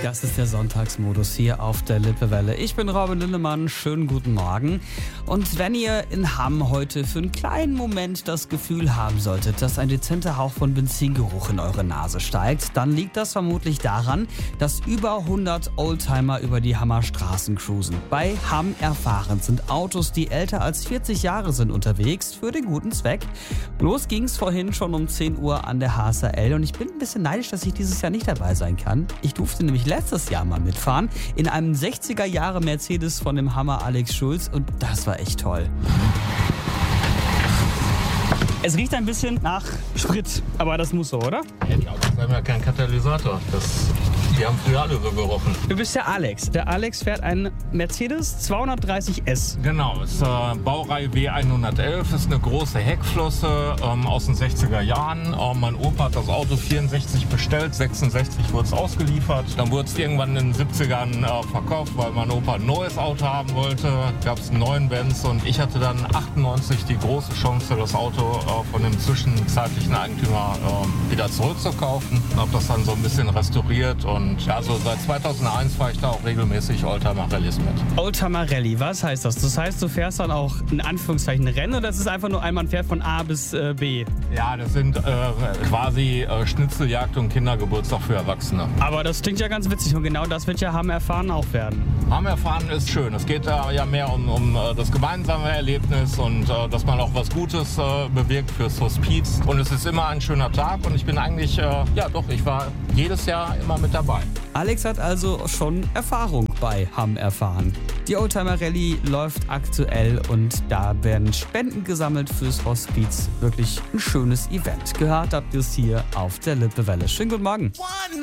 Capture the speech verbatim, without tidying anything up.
Das ist der Sonntagsmodus hier auf der Lippewelle. Ich bin Robin Lindemann, schönen guten Morgen. Und wenn ihr in Hamm heute für einen kleinen Moment das Gefühl haben solltet, dass ein dezenter Hauch von Benzingeruch in eure Nase steigt, dann liegt das vermutlich daran, dass über hundert Oldtimer über die Hammer Straßen cruisen. Bei Hamm erfahren sind Autos, die älter als vierzig Jahre sind, unterwegs für den guten Zweck. Los ging's vorhin schon um zehn Uhr an der H S R L und ich bin ein bisschen neidisch, dass ich dieses Jahr nicht dabei sein kann. Ich durfte nämlich letztes Jahr mal mitfahren in einem sechziger Jahre Mercedes von dem Hammer Alex Schulz und das war echt toll. Es riecht ein bisschen nach Sprit, aber das muss so, oder? Ja, die Autos haben ja keinen Katalysator. Das, die haben früher alle so gerochen. Du bist der Alex. Der Alex fährt einen Mercedes zweihundertdreißig S. Genau, ist äh, Baureihe W hundertelf, ist eine große Heckflosse ähm, aus den sechziger Jahren. Äh, mein Opa hat das Auto vierundsechzig bestellt, sechsundsechzig wurde es ausgeliefert. Dann wurde es irgendwann in den siebzigern äh, verkauft, weil mein Opa ein neues Auto haben wollte. Gab es einen neuen Benz und ich hatte dann achtundneunzig die große Chance, das Auto äh, von dem zwischenzeitlichen Eigentümer äh, wieder zurückzukaufen. Habe das dann so ein bisschen restauriert und ja, so seit zweitausendeins fahre ich da auch regelmäßig Oldtimer Rallys mit. Oldtimer Rallye, was heißt das? Das heißt, du fährst dann auch in Anführungszeichen Rennen oder das ist einfach nur ein, man fährt von A bis äh, B? Ja, das sind äh, quasi äh, Schnitzeljagd und Kindergeburtstag für Erwachsene. Aber das klingt ja ganz witzig und genau das wird ja Hamm erfahren auch werden. Hamm erfahren ist schön. Es geht da ja mehr um, um äh, das gemeinsame Erlebnis und äh, dass man auch was Gutes äh, bewirkt fürs Hospiz. Und es ist immer ein schöner Tag und ich bin eigentlich, äh, ja doch, ich war jedes Jahr immer mit dabei. Alex hat also schon Erfahrung bei Hamm erfahren. Die Oldtimer Rallye läuft aktuell und da werden Spenden gesammelt fürs Hospiz. Wirklich ein schönes Event. Gehört habt ihr es hier auf der Lippewelle. Schönen guten Morgen.